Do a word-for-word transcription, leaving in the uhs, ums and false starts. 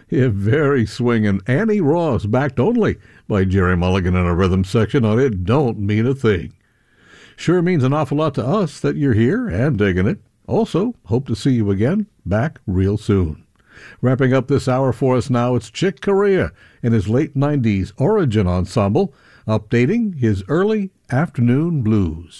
Yeah, very swinging. Annie Ross, backed only by Jerry Mulligan in a rhythm section on It Don't Mean a Thing. Sure means an awful lot to us that you're here and digging it. Also, hope to see you again back real soon. Wrapping up this hour for us now, it's Chick Corea and his late nineties Origin Ensemble, updating his early afternoon blues.